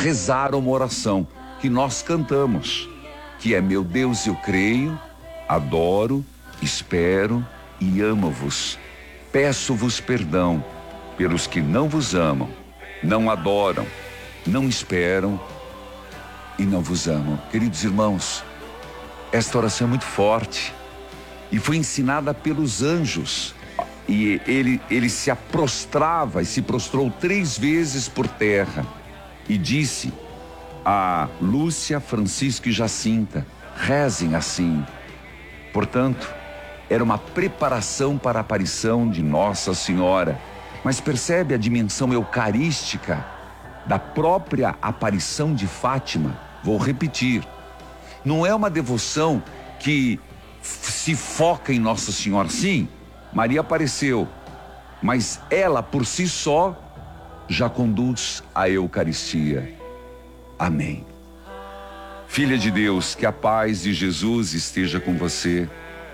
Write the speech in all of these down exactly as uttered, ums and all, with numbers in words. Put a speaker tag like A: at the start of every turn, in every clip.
A: rezar uma oração que nós cantamos, que é: meu Deus, eu creio, adoro, espero e amo-vos. Peço-vos perdão pelos que não vos amam, não adoram, não esperam e não vos amam. Queridos irmãos, esta oração é muito forte e foi ensinada pelos anjos. E ele, ele se prostrava e se prostrou três vezes por terra e disse a Lúcia, Francisco e Jacinta: rezem assim. Portanto, era uma preparação para a aparição de Nossa Senhora. Mas percebe a dimensão eucarística da própria aparição de Fátima? Vou repetir. Não é uma devoção que se foca em Nossa Senhora. Sim, Maria apareceu, mas ela por si só já conduz a Eucaristia. Amém. Filha de Deus, que a paz de Jesus esteja com você.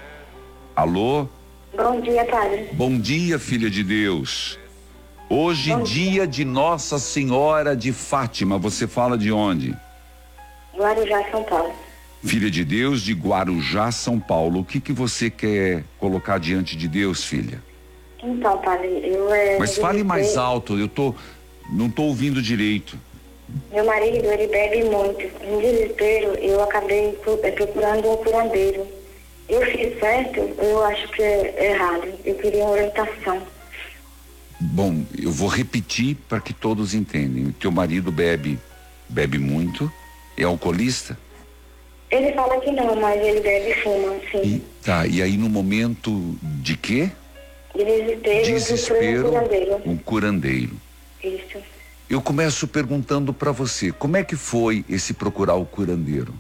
A: Alô?
B: Bom dia, padre.
A: Bom dia, filha de Deus. Hoje,
B: Bom
A: dia,
B: dia
A: de Nossa Senhora de Fátima. Você fala de onde?
B: Guarujá, São Paulo.
A: Filha de Deus, de Guarujá, São Paulo. O que que você quer colocar diante de Deus, filha?
B: Então, padre, eu... É,
A: Mas fale mais alto, eu tô, não tô ouvindo direito.
B: Meu marido, ele bebe muito. Em desespero, eu acabei procurando um curandeiro. Eu fiz certo, eu acho que é errado. Eu queria uma orientação.
A: Bom, eu vou repetir para que todos entendam. Teu marido bebe, bebe muito, é alcoolista?
B: Ele fala que não, mas ele bebe e fuma, sim.
A: E, tá, e aí no momento de quê?
B: De desespero,
A: Desespero,
B: um curandeiro.
A: um curandeiro.
B: Isso.
A: Eu começo perguntando para você, como é que foi esse procurar o curandeiro?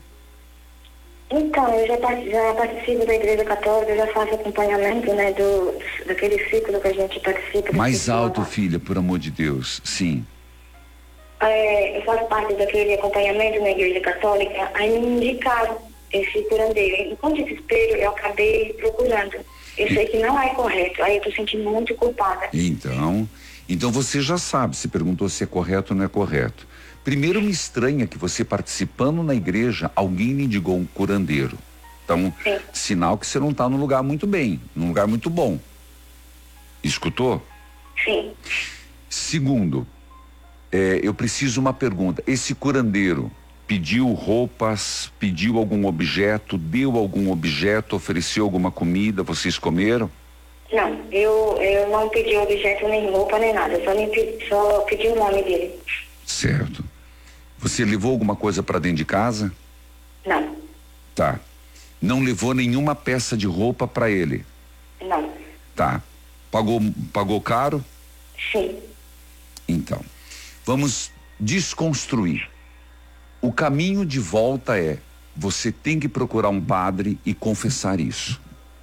B: Então, eu já, já participo da Igreja Católica, eu já faço acompanhamento, né, do, daquele ciclo que a gente participa.
A: Mais alto, filha, por amor de Deus. Sim.
B: É, eu faço parte daquele acompanhamento na Igreja Católica, aí me indicaram esse curandeiro. E com desespero, eu acabei procurando. Eu sei que não é correto, aí eu tô sentindo muito culpada.
A: Então, então você já sabe, se perguntou se é correto ou não é correto. Primeiro, me estranha que você participando na igreja, alguém lhe indicou um curandeiro. Então,
B: Sim.
A: Sinal que você não está num lugar muito bem, num lugar muito bom. Escutou?
B: Sim.
A: Segundo, é, eu preciso uma pergunta. Esse curandeiro pediu roupas, pediu algum objeto, deu algum objeto, ofereceu alguma comida, vocês comeram?
B: Não, eu, eu não pedi objeto, nem roupa, nem nada. Eu só, me, só pedi o nome dele.
A: Certo. Você levou alguma coisa para dentro de casa?
B: Não.
A: Tá. Não levou nenhuma peça de roupa para ele?
B: Não.
A: Tá. Pagou, pagou caro?
B: Sim.
A: Então, vamos desconstruir. O caminho de volta é, você tem que procurar um padre e confessar isso.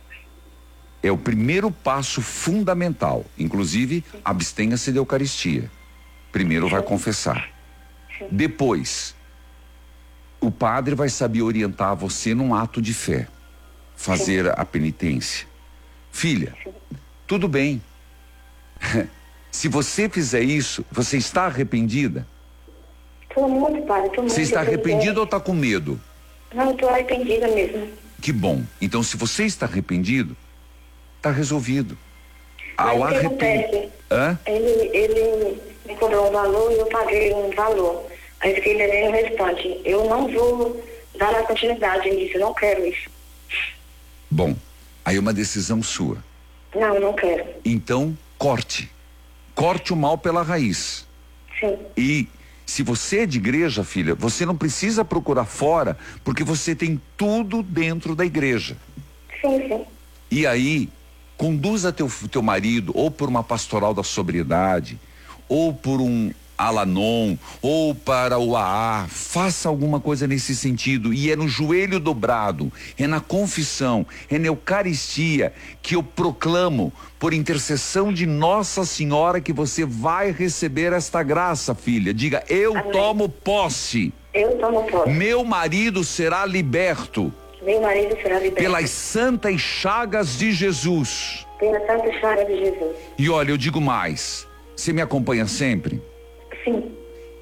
A: É o primeiro passo fundamental. Inclusive, abstenha-se da Eucaristia. Primeiro vai confessar. Depois, o padre vai saber orientar você num ato de fé. Fazer a penitência. Filha, tudo bem. Se você fizer isso, você está arrependida?
B: Estou muito, padre, estou muito.
A: Você está arrependida ou está com medo?
B: Não, estou arrependida mesmo.
A: Que bom. Então, se você está arrependido, está resolvido.
B: Ao arrependimento.
A: Hã?
B: Ele, ele me cobrou um valor e eu paguei um valor. Aí eu fiquei devendo o restante. Eu não vou dar a continuidade nisso, eu não quero isso.
A: Bom, aí é uma decisão sua.
B: Não, eu não quero.
A: Então, corte. Corte o mal pela raiz.
B: Sim.
A: E se você é de igreja, filha, você não precisa procurar fora, porque você tem tudo dentro da igreja.
B: Sim, sim.
A: E aí, conduza teu, teu marido ou por uma pastoral da sobriedade, ou por um Alanon, ou para o A A, faça alguma coisa nesse sentido, e é no joelho dobrado, é na confissão, é na Eucaristia que eu proclamo, por intercessão de Nossa Senhora, que você vai receber esta graça, filha. Diga, eu
B: Amém.
A: Tomo posse.
B: Eu tomo posse.
A: Meu marido será liberto.
B: Meu marido será liberto.
A: Pelas santas chagas de Jesus.
B: Pela santa chaga de Jesus.
A: E olha, eu digo mais, você me acompanha sempre?
B: Sim.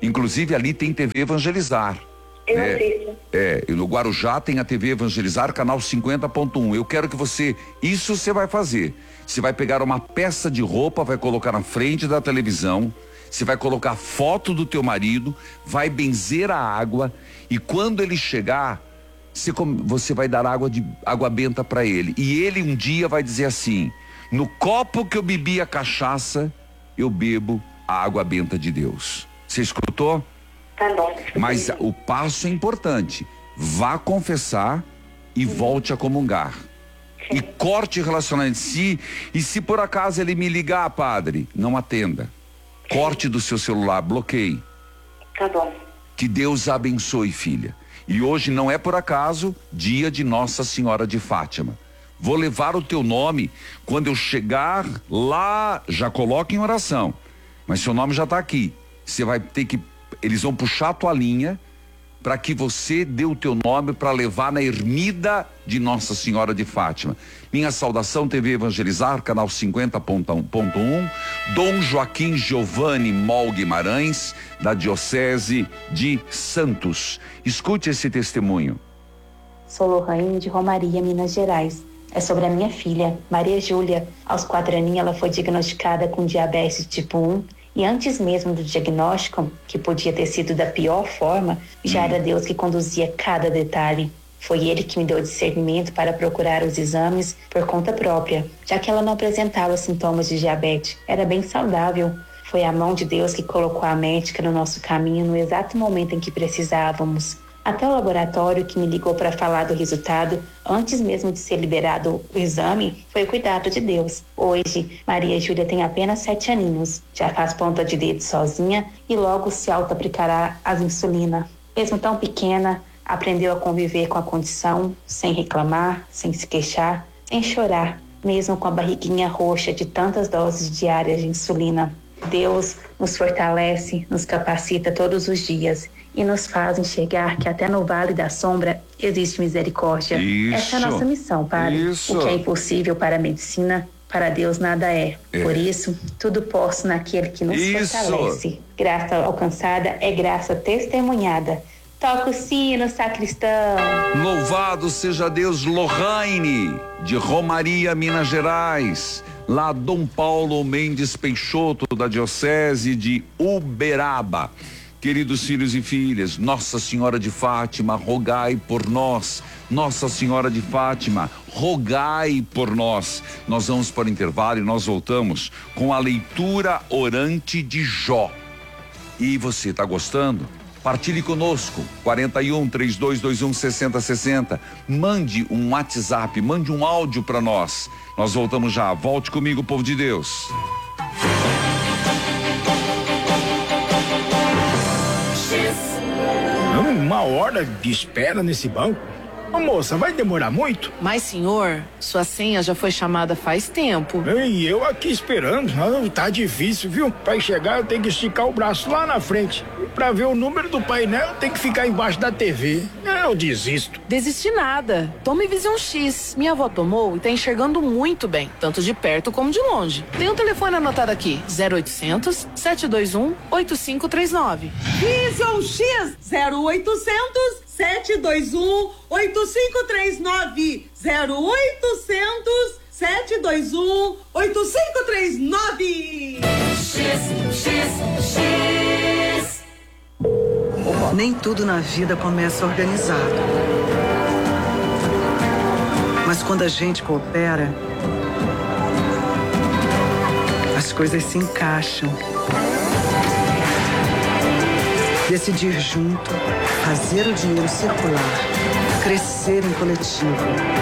A: Inclusive ali tem T V Evangelizar.
B: Eu
A: é,
B: assisto.
A: é, e no Guarujá tem a T V Evangelizar, canal cinquenta ponto um. Eu quero que você, isso você vai fazer. Você vai pegar uma peça de roupa, vai colocar na frente da televisão, você vai colocar foto do teu marido, vai benzer a água e quando ele chegar, você, você vai dar água de água benta para ele. E ele um dia vai dizer assim: no copo que eu bebi a cachaça, eu bebo a água benta de Deus. Você escutou?
B: Tá bom.
A: Mas o passo é importante. Vá confessar e volte a comungar.
B: Sim.
A: E corte o relacionamento. Se, e se por acaso ele me ligar, padre, não atenda. Corte do seu celular, bloqueie.
B: Tá bom.
A: Que Deus abençoe, filha. E hoje não é por acaso dia de Nossa Senhora de Fátima. Vou levar o teu nome. Quando eu chegar lá, já coloque em oração. Mas seu nome já está aqui. Você vai ter que, eles vão puxar a tua linha para que você dê o teu nome para levar na ermida de Nossa Senhora de Fátima. Minha saudação, T V Evangelizar, canal cinquenta ponto um, Dom Joaquim Giovanni Mol Guimarães, da Diocese de Santos. Escute esse testemunho.
C: Sou Lohane de Romaria, Minas Gerais. É sobre a minha filha, Maria Júlia. Aos quatro aninhos ela foi diagnosticada com diabetes tipo um. E antes mesmo do diagnóstico, que podia ter sido da pior forma, já hum. era Deus que conduzia cada detalhe. Foi Ele que me deu discernimento para procurar os exames por conta própria, já que ela não apresentava sintomas de diabetes. Era bem saudável. Foi a mão de Deus que colocou a médica no nosso caminho no exato momento em que precisávamos. Até o laboratório que me ligou para falar do resultado, antes mesmo de ser liberado o exame, foi o cuidado de Deus. Hoje, Maria Júlia tem apenas sete aninhos, já faz ponta de dedo sozinha e logo se auto-aplicará as insulina. Mesmo tão pequena, aprendeu a conviver com a condição, sem reclamar, sem se queixar, sem chorar, mesmo com a barriguinha roxa de tantas doses diárias de insulina. Deus nos fortalece, nos capacita todos os dias e nos faz enxergar que até no vale da sombra existe misericórdia.
A: Isso.
C: Essa é a nossa missão, Padre.
A: Isso.
C: O que é impossível para a medicina, para Deus nada é.
A: é.
C: Por isso, tudo posso naquele que nos
A: Isso.
C: fortalece. Graça alcançada é graça testemunhada. Toca o sino, sacristão.
A: Louvado seja Deus. Lohane, de Romaria, Minas Gerais. Lá Dom Paulo Mendes Peixoto, da Diocese de Uberaba. Queridos filhos e filhas, Nossa Senhora de Fátima, rogai por nós. Nossa Senhora de Fátima, rogai por nós. Nós vamos para o intervalo e nós voltamos com a leitura orante de Jó. E você está gostando? Partilhe conosco, quarenta e um, três dois dois um, sessenta sessenta. Mande um WhatsApp, mande um áudio para nós. Nós voltamos já. Volte comigo, povo de Deus.
D: Uma hora de espera nesse banco? Ô, moça, vai demorar muito?
E: Mas, senhor, sua senha já foi chamada faz tempo.
D: E eu aqui esperando. Ah, tá difícil, viu? Pra chegar eu tenho que esticar o braço lá na frente. E pra ver o número do painel eu tenho que ficar embaixo da T V. Eu desisto.
E: Desistir nada. Tome Vision X. Minha avó tomou e tá enxergando muito bem, tanto de perto como de longe. Tem um telefone anotado aqui, zero oitocentos, sete dois um, oito cinco três nove.
F: Vision X, zero oitocentos, sete dois um, oito cinco três nove. zero oitocentos, sete dois um, oito cinco três nove. X, X, X.
G: Nem tudo na vida começa organizado. Mas quando a gente coopera, as coisas se encaixam. Decidir junto, fazer o dinheiro circular, crescer em coletivo.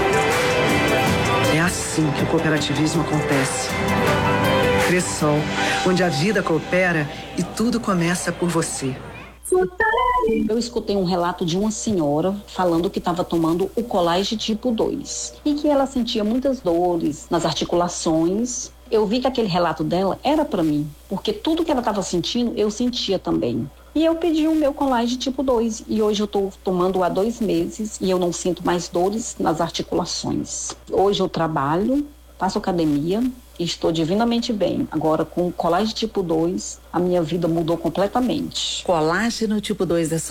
G: É assim que o cooperativismo acontece. Cressol, onde a vida coopera e tudo começa por você.
H: Eu escutei um relato de uma senhora falando que estava tomando o Colage tipo dois e que ela sentia muitas dores nas articulações. Eu vi que aquele relato dela era para mim, porque tudo que ela estava sentindo, eu sentia também. E eu pedi o meu Colage tipo dois e hoje eu estou tomando há dois meses e eu não sinto mais dores nas articulações. Hoje eu trabalho, faço academia, e estou divinamente bem. Agora, com colágeno tipo dois, a minha vida mudou completamente.
I: Colágeno tipo dois é